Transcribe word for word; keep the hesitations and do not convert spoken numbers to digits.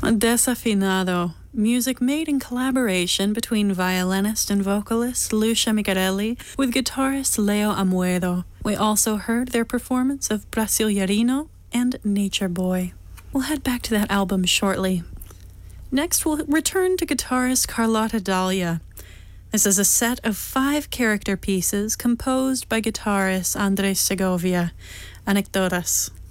Desafinado, music made in collaboration between violinist and vocalist Lucia Micarelli with guitarist Leo Amuedo. We also heard their performance of Brasileirino and Nature Boy. We'll head back to that album shortly. Next, we'll return to guitarist Carlotta Dahlia. This is a set of five character pieces composed by guitarist Andres Segovia, Anecdotas.